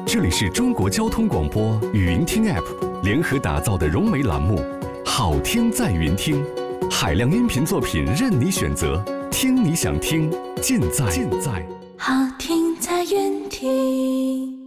这里是中国交通广播语音听 App 联合打造的融媒栏目，好听在云听，海量音频作品任你选择，听你想听，尽在好听在云听。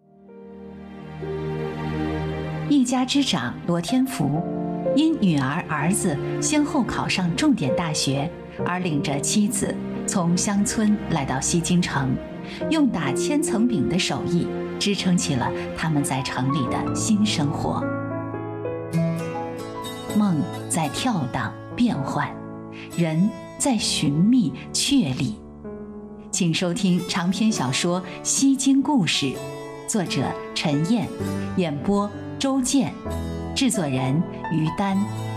一家之长罗天福，因女儿儿子先后考上重点大学，而领着妻子从乡村来到西京城，用打千层饼的手艺支撑起了他们在城里的新生活。梦在跳荡变幻，人在寻觅确立。请收听长篇小说《西京故事》，作者陈燕，演播周健，制作人于丹。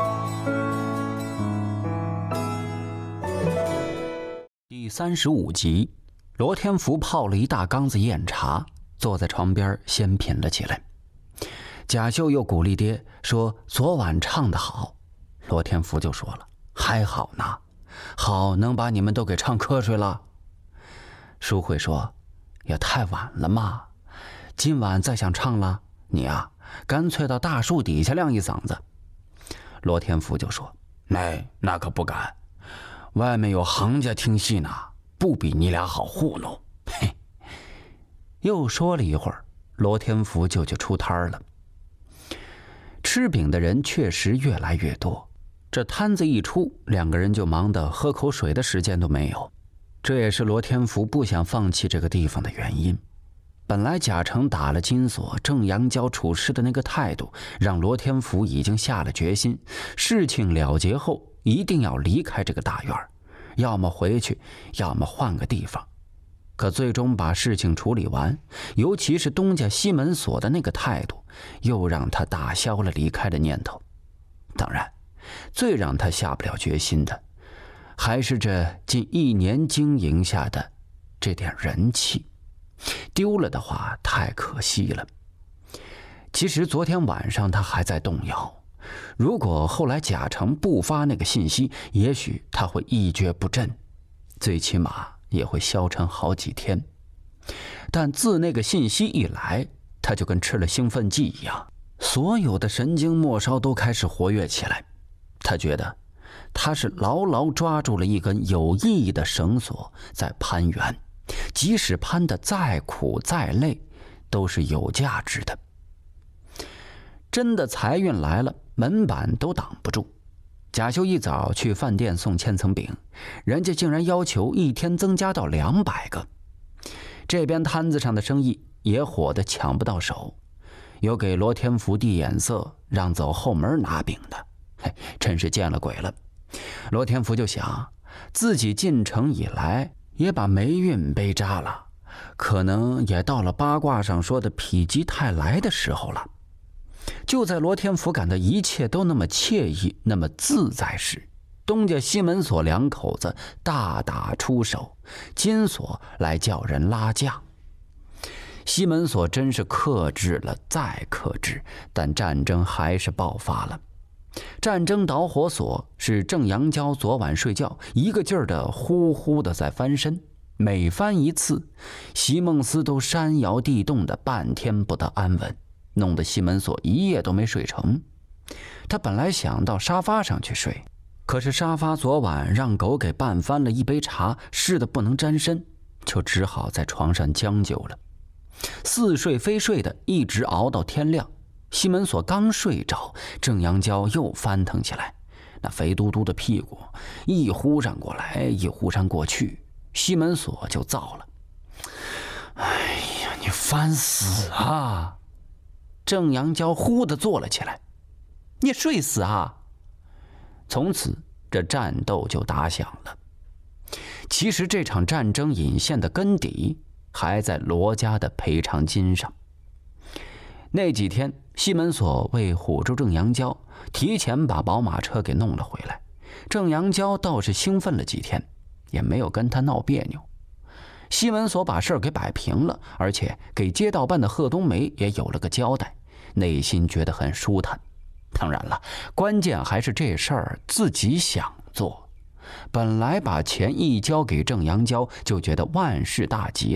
第35集，罗天福泡了一大缸子酽茶，坐在床边先品了起来。贾秀又鼓励爹说昨晚唱得好，罗天福就说了还好呢，好能把你们都给唱瞌睡了。淑慧说也太晚了嘛，今晚再想唱了，你啊干脆到大树底下亮一嗓子。罗天福就说那可不敢，外面有行家听戏呢，不比你俩好糊弄。嘿，又说了一会儿，罗天福就去出摊了。吃饼的人确实越来越多，这摊子一出，两个人就忙得喝口水的时间都没有。这也是罗天福不想放弃这个地方的原因。本来贾成打了金锁，郑阳娇处事的那个态度，让罗天福已经下了决心，事情了结后一定要离开这个大院，要么回去，要么换个地方。可最终把事情处理完，尤其是东家西门锁的那个态度，又让他打消了离开的念头。当然，最让他下不了决心的，还是这近1年经营下的这点人气，丢了的话太可惜了。其实昨天晚上他还在动摇，如果后来贾成不发那个信息，也许他会一蹶不振，最起码也会消沉好几天。但自那个信息一来，他就跟吃了兴奋剂一样，所有的神经末梢都开始活跃起来。他觉得他是牢牢抓住了一根有意义的绳索在攀援，即使攀得再苦再累，都是有价值的。真的财运来了，门板都挡不住。贾秀一早去饭店送千层饼，人家竟然要求一天增加到200个。这边摊子上的生意也火得抢不到手，有给罗天福递眼色让走后门拿饼的，真是见了鬼了。罗天福就想，自己进城以来也把霉运背扎了，可能也到了八卦上说的否极泰来的时候了。就在罗天福感到一切都那么惬意那么自在时，东家西门锁两口子大打出手，金锁来叫人拉架。西门锁真是克制了再克制，但战争还是爆发了。战争导火索是郑阳娇昨晚睡觉一个劲儿的呼呼的在翻身，每翻一次，席梦思都山摇地动的半天不得安稳，弄得西门锁一夜都没睡成。他本来想到沙发上去睡，可是沙发昨晚让狗给拌翻了一杯茶，湿得不能沾身，就只好在床上将就了。似睡非睡的一直熬到天亮。西门锁刚睡着，郑阳娇又翻腾起来，那肥嘟嘟的屁股一忽闪过来一忽闪过去，西门锁就燥了。哎呀，你翻死啊！郑阳娇忽地坐了起来，你睡死啊！从此这战斗就打响了。其实这场战争引线的根底还在罗家的赔偿金上。那几天西门锁为唬住郑阳娇，提前把宝马车给弄了回来。郑阳娇倒是兴奋了几天，也没有跟他闹别扭。西门锁把事儿给摆平了，而且给街道办的贺冬梅也有了个交代，内心觉得很舒坦。当然了，关键还是这事儿自己想做。本来把钱一交给郑阳娇就觉得万事大吉了，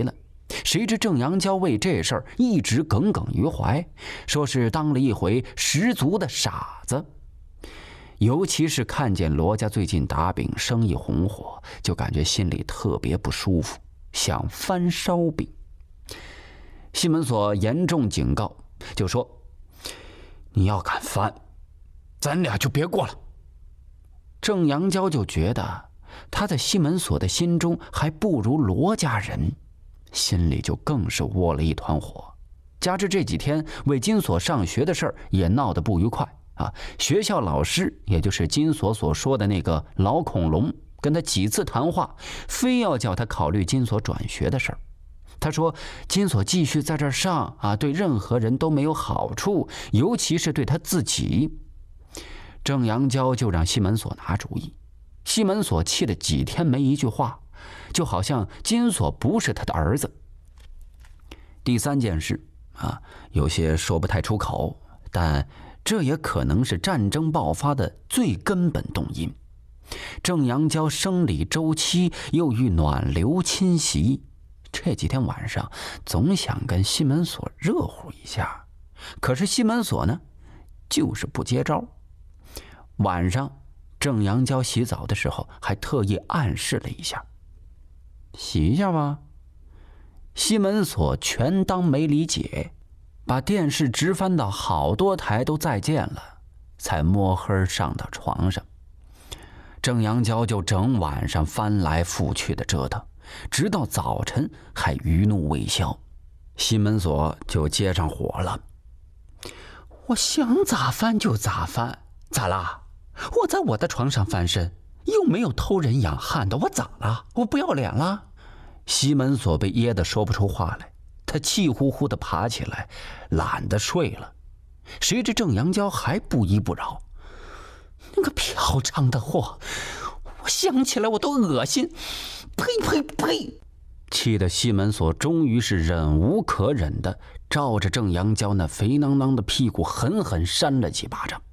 谁知郑阳娇为这事儿一直耿耿于怀，说是当了一回十足的傻子。尤其是看见罗家最近打饼生意红火，就感觉心里特别不舒服，想翻烧饼。西门所严重警告，就说：“你要敢翻，咱俩就别过了。”郑阳娇就觉得他在西门所的心中还不如罗家人，心里就更是窝了一团火。加之这几天为金锁上学的事儿也闹得不愉快啊，学校老师也就是金锁所说的那个老恐龙，跟他几次谈话，非要叫他考虑金锁转学的事儿。他说金锁继续在这儿上啊，对任何人都没有好处，尤其是对他自己。郑阳娇就让西门所拿主意，西门所气了几天没一句话，就好像金锁不是他的儿子。第三件事啊，有些说不太出口，但这也可能是战争爆发的最根本动因。郑阳娇生理周期又遇暖流侵袭，这几天晚上总想跟西门所热乎一下，可是西门所呢，就是不接招。晚上郑阳娇洗澡的时候还特意暗示了一下：“洗一下吧。”西门所全当没理解，把电视直翻到好多台都再见了，才摸黑上到床上。郑阳娇就整晚上翻来覆去的折腾，直到早晨还余怒未消。西门所就接上火了：“我想咋翻就咋翻，咋啦？我在我的床上翻身，又没有偷人养汉的，我咋了？我不要脸了？”西门所被噎得说不出话来，他气呼呼地爬起来，懒得睡了。谁知郑阳娇还不依不饶：“那个嫖娼的货，我想起来我都恶心，呸呸呸！”气得西门所终于是忍无可忍的照着郑阳娇那肥囊囊的屁股狠狠扇了几巴掌。